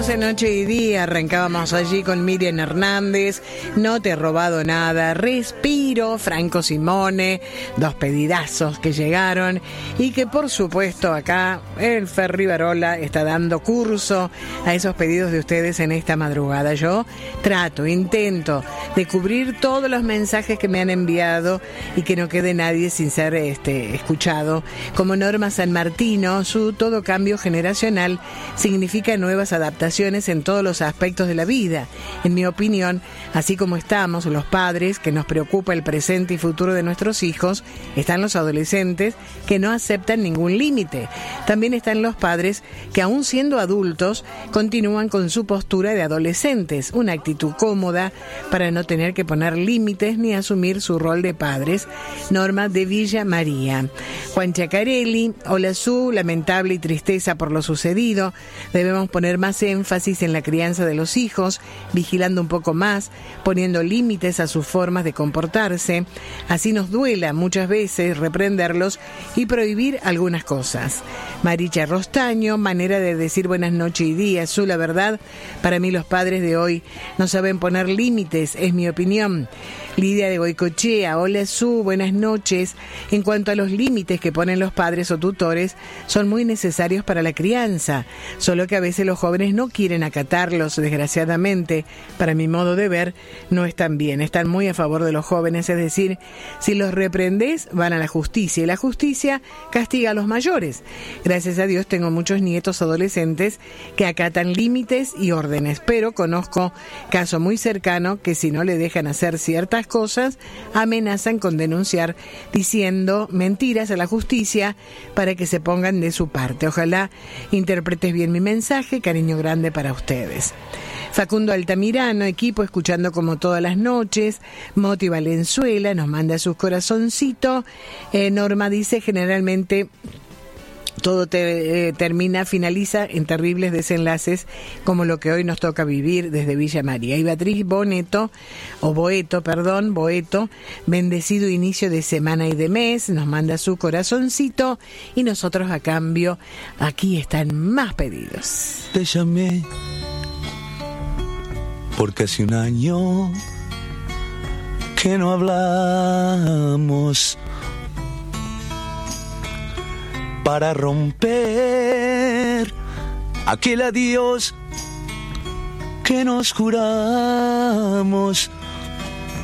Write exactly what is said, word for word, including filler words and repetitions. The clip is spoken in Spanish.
Pedidos en Noche y Día. Arrancábamos allí con Miriam Hernández, No te he robado nada, Respiro, Franco Simone, dos pedidazos que llegaron y que por supuesto acá el Fer Rivarola está dando curso a esos pedidos de ustedes en esta madrugada. Yo trato, intento de cubrir todos los mensajes que me han enviado y que no quede nadie sin ser este, escuchado. Como Norma San Martino, su todo cambio generacional significa nuevas adaptaciones en todos los aspectos de la vida. En mi opinión, así como estamos los padres, que nos preocupa el presente y futuro de nuestros hijos, están los adolescentes que no aceptan ningún límite. También están los padres que, aún siendo adultos, continúan con su postura de adolescentes, una actitud cómoda para no tener que poner límites ni asumir su rol de padres. Norma de Villa María. Juan Chacarelli, hola Su, lamentable y tristeza por lo sucedido. Debemos poner más énfasis en la crianza de los hijos, vigilando un poco más, poniendo límites a sus formas de comportarse. Así nos duela muchas veces reprenderlos y prohibir algunas cosas. Maricha Rostaño, manera de decir buenas noches y días. Su, la verdad, para mí los padres de hoy no saben poner límites, es mi opinión. Lidia de Goicochea, hola Su, buenas noches. En cuanto a los límites que ponen los padres o tutores, son muy necesarios para la crianza, solo que a veces los jóvenes no quieren acatarlos, desgraciadamente. Para mi modo de ver, no están bien, están muy a favor de los jóvenes, es decir, si los reprendes, van a la justicia, y la justicia castiga a los mayores. Gracias a Dios tengo muchos nietos adolescentes que acatan límites y órdenes, pero conozco caso muy cercano que si no le dejan hacer ciertas cosas, amenazan con denunciar diciendo mentiras a la justicia para que se pongan de su parte. Ojalá interpretes bien mi mensaje, cariño grande para ustedes. Facundo Altamirano, equipo escuchando como todas las noches. Moti Valenzuela nos manda sus corazoncitos. Eh, Norma dice generalmente todo te, eh, termina, finaliza en terribles desenlaces como lo que hoy nos toca vivir desde Villa María. Y Beatriz Boneto, o Boeto, perdón, Boeto, bendecido inicio de semana y de mes, nos manda su corazoncito y nosotros a cambio, aquí están más pedidos. Te llamé porque hace un año que no hablamos, para romper aquel adiós que nos juramos.